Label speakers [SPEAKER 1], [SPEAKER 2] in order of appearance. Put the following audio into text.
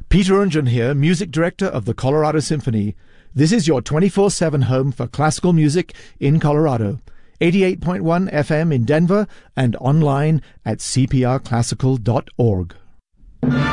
[SPEAKER 1] Peter Unjan here, music director of the Colorado Symphony. This is your 24/7 home for classical music in Colorado. 88.1 FM in Denver and online at cprclassical.org.